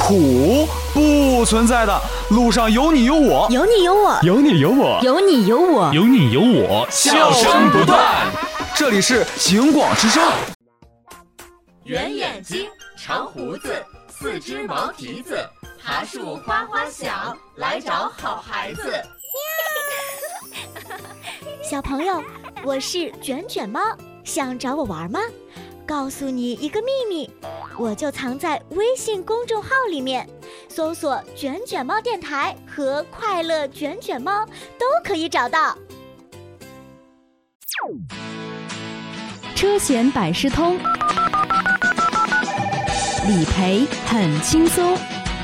苦，不存在的。路上有你有我， 有你有我， 有你有我， 有你有我， 有你有我， 笑声不断。这里是警广之声。 圆眼睛，长胡子，四只毛蹄子，爬树花花响，来找好孩子。 小朋友，我是卷卷猫，想找我玩吗？告诉你一个秘密，我就藏在微信公众号里面，搜索卷卷猫电台和快乐卷卷猫都可以找到。 车险百事通，理赔很轻松。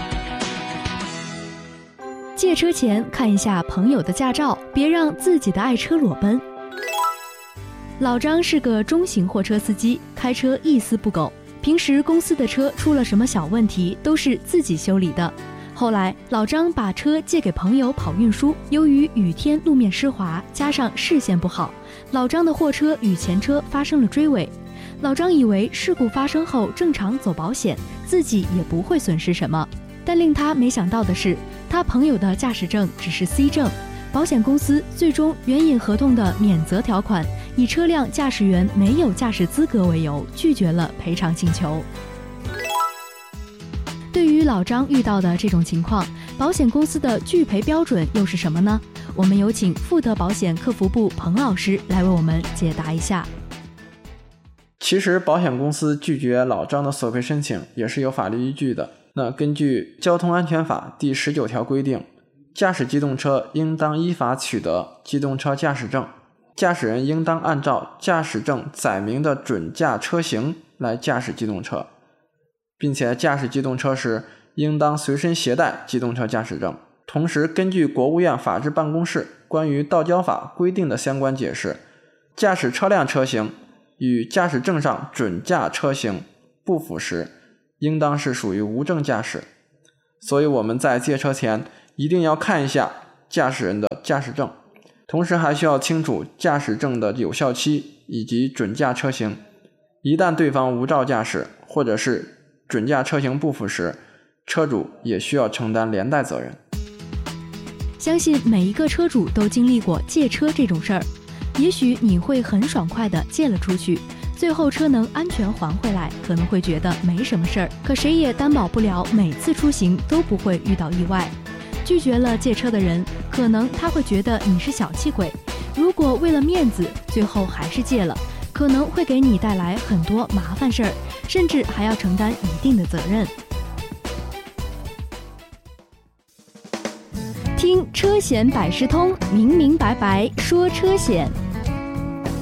借车前看一下朋友的驾照，别让自己的爱车裸奔。老张是个中型货车司机，开车一丝不苟，平时公司的车出了什么小问题都是自己修理的。后来老张把车借给朋友跑运输，由于雨天路面湿滑，加上视线不好，老张的货车与前车发生了追尾。老张以为事故发生后正常走保险，自己也不会损失什么，但令他没想到的是，他朋友的驾驶证只是 C 证，保险公司最终援引合同的免责条款，以车辆驾驶员没有驾驶资格为由，拒绝了赔偿请求。对于老张遇到的这种情况，保险公司的拒赔标准又是什么呢？我们有请富德保险客服部彭老师来为我们解答一下。 其实保险公司拒绝老张的索赔申请也是有法律依据的。那根据《交通安全法》第19条规定，驾驶机动车应当依法取得机动车驾驶证，驾驶人应当按照驾驶证载明的准驾车型来驾驶机动车，并且驾驶机动车时应当随身携带机动车驾驶证。同时，根据国务院法制办公室关于道交法规定的相关解释，驾驶车辆车型与驾驶证上准驾车型不符时，应当是属于无证驾驶。所以我们在借车前一定要看一下驾驶人的驾驶证，同时还需要清楚驾驶证的有效期以及准驾车型。一旦对方无照驾驶或者是准驾车型不符时，车主也需要承担连带责任。 相信每一个车主都经历过借车这种事儿，也许你会很爽快地借了出去，最后车能安全还回来，可能会觉得没什么事儿，可谁也担保不了每次出行都不会遇到意外。拒绝了借车的人，可能他会觉得你是小气鬼，如果为了面子最后还是借了，可能会给你带来很多麻烦事儿，甚至还要承担一定的责任。听车险百事通，明明白白说车险。